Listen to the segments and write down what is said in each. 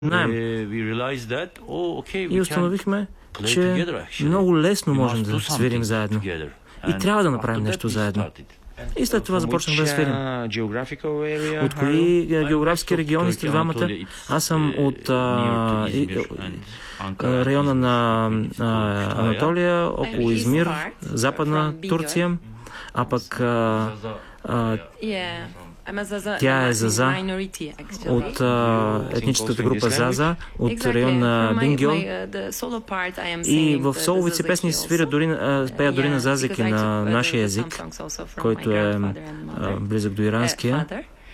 знаем. И установихме, че много лесно можем да свирим заедно. И трябва да направим нещо заедно. И след това започнахме да свирим. От кои географски региони сте двамата? Аз съм от района на Анатолия, около Измир, западна Турция, а пък тя е Заза, от етническата група Заза, от район на Бингьол. И в соловите песни свирят пеят дори на зазеки на нашия език, който е близък до иранския.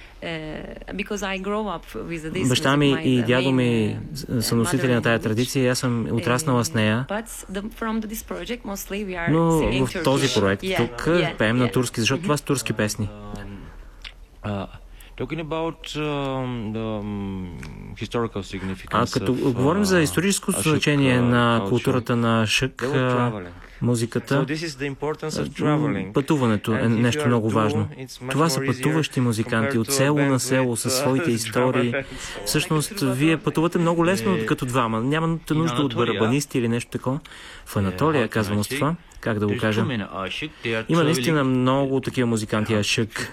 Баща ми и дядо ми са носители на тая традиция и аз съм отраснала с нея. Но в този проект тук пеем на турски, защото това са турски песни. Като говорим за историческо значение на културата на шък, музиката, пътуването е нещо много важно. Това са пътуващи музиканти от село на село със своите истории. Всъщност, вие пътувате много лесно като двама. Нямате нужда от барабанисти или нещо такова. В Анатолия, казва Мустафа, как да го кажа, има наистина много такива музиканти ашък.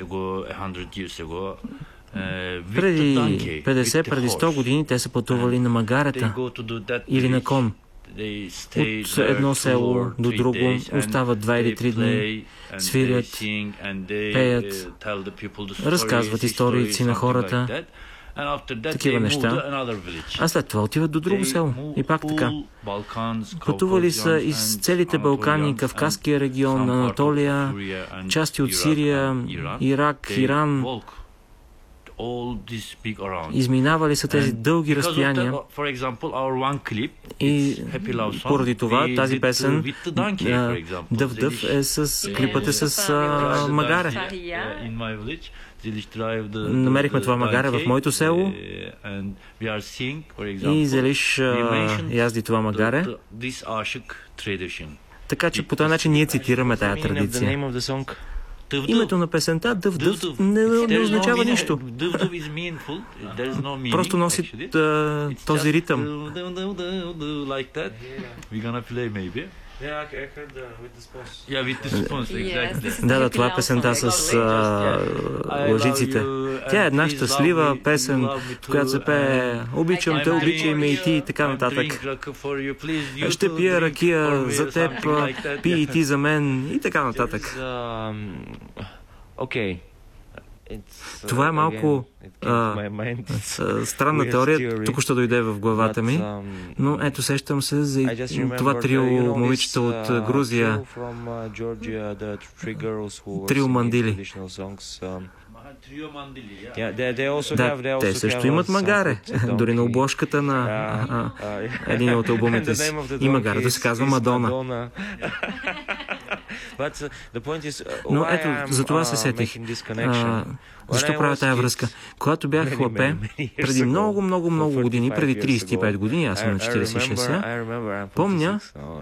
Преди 50, преди 100 години те са пътували на магарета или на кон. От едно село до друго остават 2 или 3 дни, свирят, пеят, разказват историите на хората, такива неща. А след това отиват до друго село. И пак така. Пътували са из целите Балкани, Кавказския регион, Анатолия, части от Сирия, Ирак, Иран. Изминавали са тези дълги разстояния и поради това тази песен Дъв-дъв е с клипът е с магаре. Намерихме това магаре в моето село и Зелиш язди това магаре. Така че по този начин ние цитираме тая традиция. Името на песента Дъв-дъв не означава нищо. Просто носи този ритъм. Да, това е песента с лъжиците. Тя е една щастлива песен, в която се пее "Обичам те, обичай ме и ти" и така нататък. Ще пия ракия за теб, пи и ти за мен и така нататък. Това е малко странна теория, току-що дойде в главата ми, но ето сещам се за това трио момичета от Грузия, трио мандили. Да, те също имат магаре. Дори на обложката на един от албумите си и магарето се казва Мадона. Но ето, за това се сетих. Защо правя тая връзка? Когато бях хлапе, преди много години, преди 35 години, аз съм на 46, помня,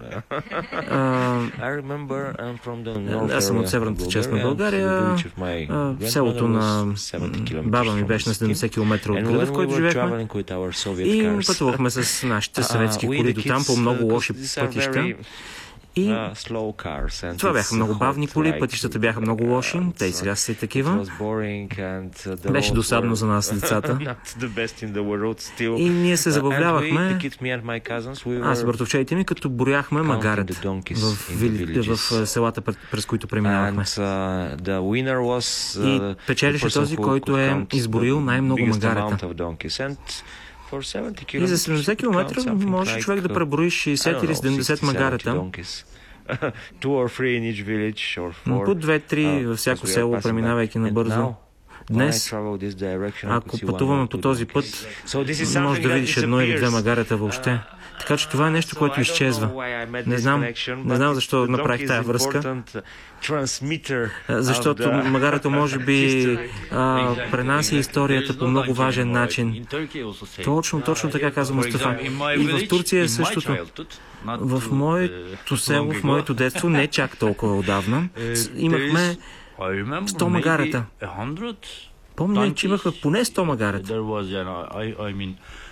аз съм от северната част на България, селото на баба ми беше на 70 км от града, в който живеехме, и пътувахме с нашите съветски коли до там по много лоши пътища. И това бяха много бавни коли, пътищата бяха много лоши, те и сега са и такива. Беше досадно за нас, децата. И ние се забавлявахме, аз и братовчетите ми, като брояхме магарет в селата, през които преминавахме. И печелише този, който е изброил най-много магарета. И за 70 км може човек да преброи 60 или 70 магарета. По 2-3 във всяко село, преминавайки набързо. Днес, ако пътуваме по този път, може да видиш едно или две магарета въобще. Така че това е нещо, което изчезва. Не знам защо направих тая връзка. Защото магарето може би пренася историята по много важен начин. Точно така казва Мустафа. И в Турция е същото. В моето село, в моето детство, не чак толкова отдавна, имахме 100 магарета. Помня, че имахме поне 100 магарета.